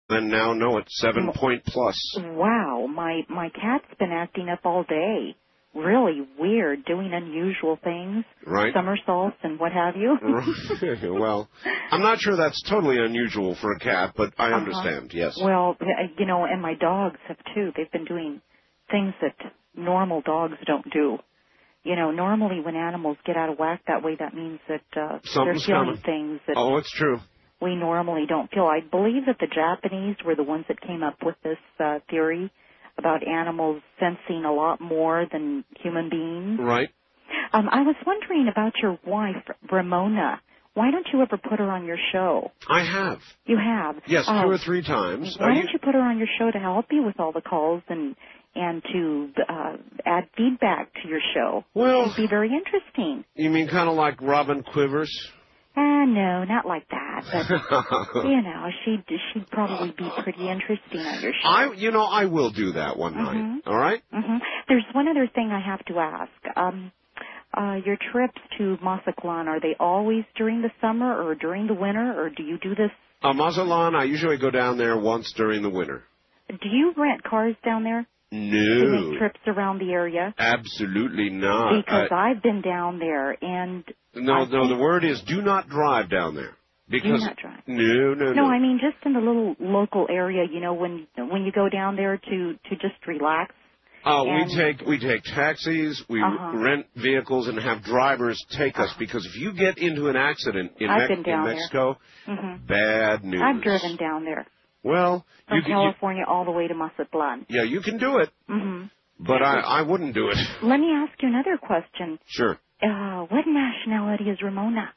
And now, no, it's 7-point plus. Wow, my cat's been acting up all day. Really weird, doing unusual things, right? Somersaults and what have you. Well, I'm not sure that's totally unusual for a cat, but I understand, yes. Well, you know, and my dogs have too. They've been doing things that normal dogs don't do. You know, normally when animals get out of whack that way, that means that they're feeling things that it's true. We normally don't feel. I believe that the Japanese were the ones that came up with this theory about animals sensing a lot more than human beings. Right. I was wondering about your wife, Ramona. Why don't you ever put her on your show? I have. You have? Yes, 2 or 3 times. Why don't you put her on your show to help you with all the calls and to add feedback to your show? Well, it'd be very interesting. You mean kind of like Robin Quivers? No, not like that. But, you know, she'd probably be pretty interesting on your show. I will do that one night. All right? There's one other thing I have to ask. Your trips to Mazatlan, are they always during the summer or during the winter, or do you do this? Mazatlan, I usually go down there once during the winter. Do you rent cars down there? No. To make trips around the area? Absolutely not. Because I've been down there and... No, the word is do not drive down there. Because do not drive. No. No, I mean just in the little local area, you know, when you go down there to just relax. We take taxis, we rent vehicles and have drivers take us, because if you get into an accident in Mexico, bad news. I've driven down there. Well, from California all the way to Mazatlan. Yeah, you can do it. But I wouldn't do it. Let me ask you another question. Sure. What nationality is Ramona?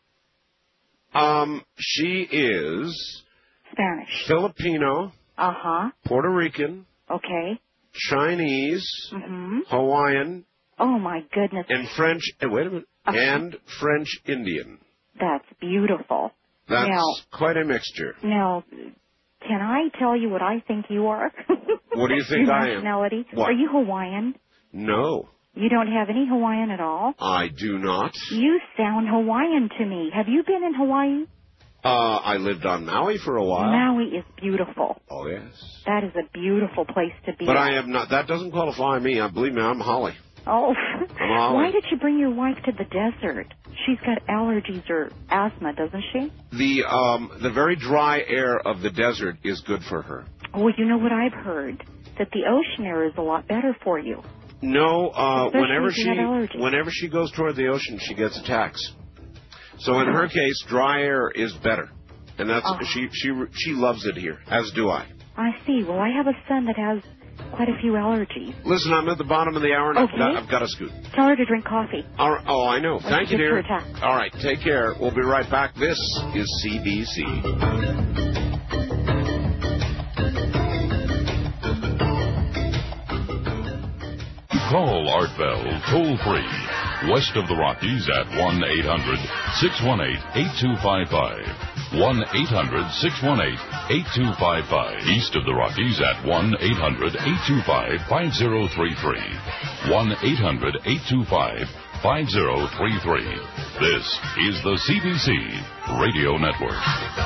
She is Spanish. Filipino. Puerto Rican. Okay. Chinese. Hawaiian. Oh my goodness. And French. Wait a minute. And French Indian. That's beautiful. That's quite a mixture. Now, can I tell you what I think you are? What do you think I am? Nationality? What? Are you Hawaiian? No. You don't have any Hawaiian at all? I do not. You sound Hawaiian to me. Have you been in Hawaii? I lived on Maui for a while. Maui is beautiful. Oh, yes. That is a beautiful place to be. But I am not. That doesn't qualify me. Believe me, I'm Holly. Oh. I'm Holly. Why did you bring your wife to the desert? She's got allergies or asthma, doesn't she? The very dry air of the desert is good for her. Well, you know what I've heard? That the ocean air is a lot better for you. No, whenever she goes toward the ocean, she gets attacks. So in her case, dry air is better, and that's she loves it here, as do I. I see. Well, I have a son that has quite a few allergies. Listen, I'm at the bottom of the hour, and I've got to scoot. Tell her to drink coffee. Oh, I know. Thank you, dear. All right, take care. We'll be right back. This is CBC. Call Art Bell toll-free. West of the Rockies at 1-800-618-8255. 1-800-618-8255. East of the Rockies at 1-800-825-5033. 1-800-825-5033. This is the CBC Radio Network.